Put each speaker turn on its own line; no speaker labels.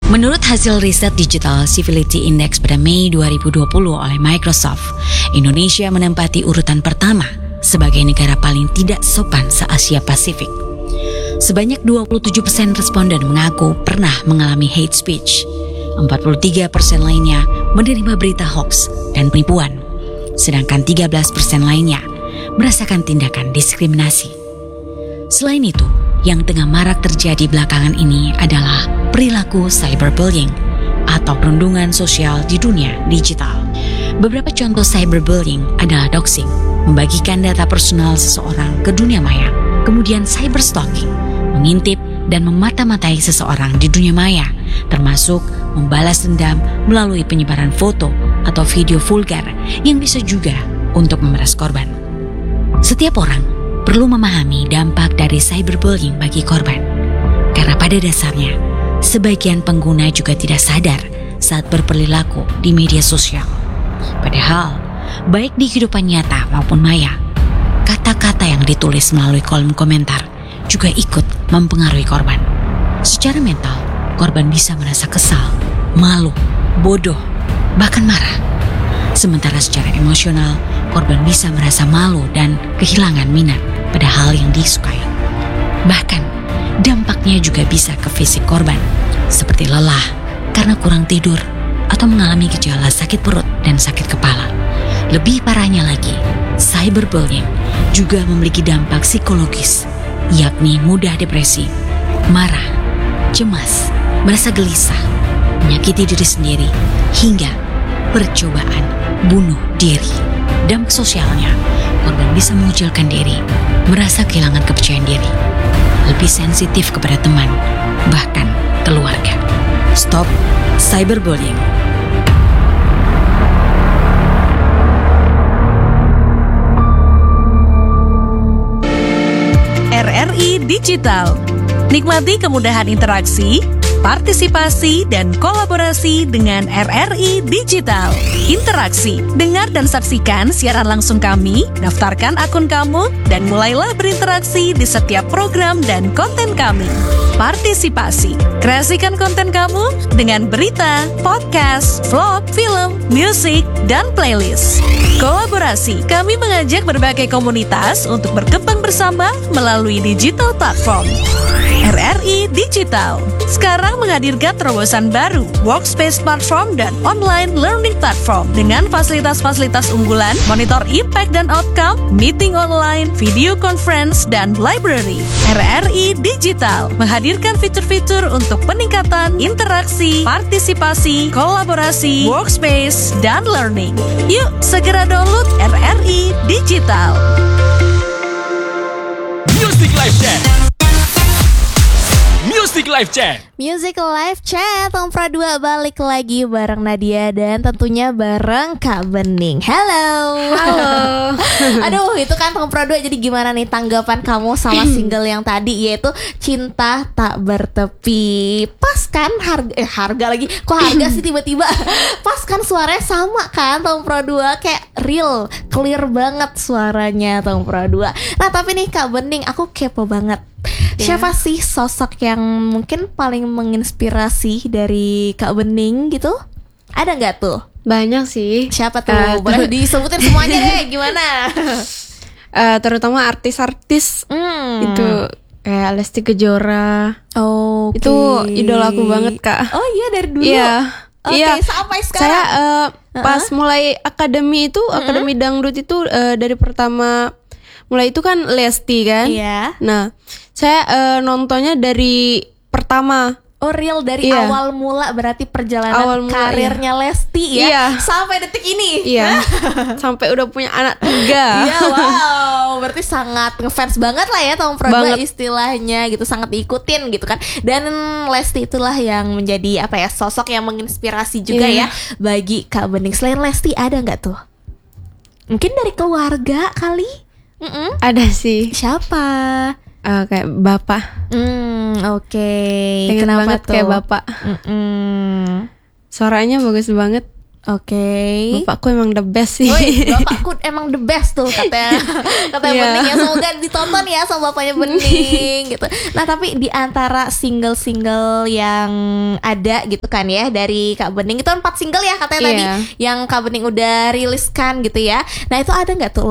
Menurut hasil riset Digital Civility Index pada Mei 2020 oleh Microsoft, Indonesia menempati urutan pertama sebagai negara paling tidak sopan se-Asia Pasifik. Sebanyak 27% responden mengaku pernah mengalami hate speech. 43% lainnya menerima berita hoax dan penipuan. Sedangkan 13% lainnya merasakan tindakan diskriminasi. Selain itu, yang tengah marak terjadi belakangan ini adalah perilaku cyberbullying atau perundungan sosial di dunia digital. Beberapa contoh cyberbullying adalah doxing, membagikan data personal seseorang ke dunia maya, kemudian cyberstalking, mengintip dan memata-matai seseorang di dunia maya, termasuk membalas dendam melalui penyebaran foto atau video vulgar yang bisa juga untuk memeras korban. Setiap orang perlu memahami dampak dari cyberbullying bagi korban, karena pada dasarnya sebagian pengguna juga tidak sadar saat berperilaku di media sosial. Padahal, baik di kehidupan nyata maupun maya, kata-kata yang ditulis melalui kolom komentar juga ikut mempengaruhi korban. Secara mental, korban bisa merasa kesal, malu, bodoh, bahkan marah. Sementara secara emosional, korban bisa merasa malu dan kehilangan minat pada hal yang disukai. Bahkan, dampaknya juga bisa ke fisik korban, seperti lelah karena kurang tidur atau mengalami gejala sakit perut dan sakit kepala. Lebih parahnya lagi, cyberbullying juga memiliki dampak psikologis, yakni mudah depresi, marah, cemas, merasa gelisah, menyakiti diri sendiri, hingga percobaan bunuh diri. Dampak sosialnya, korban bisa mengucilkan diri, merasa kehilangan kepercayaan diri, lebih sensitif kepada teman, bahkan keluarga. Stop cyberbullying.
RRI Digital. Nikmati kemudahan interaksi, partisipasi, dan kolaborasi dengan RRI Digital. Interaksi, dengar dan saksikan siaran langsung kami, daftarkan akun kamu, dan mulailah berinteraksi di setiap program dan konten kami. Partisipasi, kreasikan konten kamu dengan berita, podcast, vlog, film, musik, dan playlist. Kolaborasi, kami mengajak berbagai komunitas untuk berkembang bersama melalui digital platform. RRI Digital sekarang menghadirkan terobosan baru, workspace platform dan online learning platform dengan fasilitas-fasilitas unggulan, monitor impact dan outcome, meeting online, video conference, dan library. RRI Digital menghadirkan fitur-fitur untuk peningkatan interaksi, partisipasi, kolaborasi, workspace, dan learning. Yuk, segera download RRI Digital.
Music Live Chat. Music Live Chat.
Music Live Chat, Tompra 2 balik lagi bareng Nadia dan tentunya bareng Kak Bening. Halo. Aduh, itu kan Tompra 2, jadi gimana nih tanggapan kamu sama single yang tadi, yaitu Cinta Tak Bertepi? Pas kan harga lagi. Kok harga sih tiba-tiba? Pas kan suaranya sama kan Tompra 2, kayak real, clear banget suaranya Tompra 2. Nah, tapi nih Kak Bening, aku kepo banget. Siapa sih sosok yang mungkin paling menginspirasi dari Kak Bening gitu? Ada nggak tuh?
Banyak sih.
Siapa tuh? Boleh disebutin semuanya deh, gimana?
Terutama artis-artis itu kayak Lesti Kejora.
Oh, okay.
Itu idola aku banget, Kak.
Oh iya, dari dulu?
Iya.
Oke, sampai sekarang?
Saya pas mulai akademi itu, akademi dangdut itu dari pertama mulai itu kan Lesti kan.
Iya.
Nah, saya nontonnya dari pertama.
Oh, real dari awal mula, berarti perjalanan karirnya Lesti ya.
Iya.
Sampai detik ini.
Iya. Sampai udah punya anak 3.
Iya, wow. Berarti sangat ngefans banget lah ya Tompra 2 istilahnya gitu, sangat diikutin gitu kan. Dan Lesti itulah yang menjadi sosok yang menginspirasi juga ya bagi Kak Bening. Selain Lesti ada nggak tuh? Mungkin dari keluarga kali?
Ada sih.
Siapa?
Kayak bapak.
Oke.
Pengen
Kenapa
banget
tuh?
Kayak bapak. Suaranya bagus banget.
Oke.
Bapakku emang the best sih.
Woi, bapakku emang the best tuh katanya
Iya.
Bening ya. Semoga ditonton ya sama bapaknya Bening gitu. Nah tapi di antara single-single yang ada gitu kan ya dari Kak Bening, itu 4 single ya katanya
Iya.
tadi yang Kak Bening udah riliskan gitu ya. Nah itu ada nggak tuh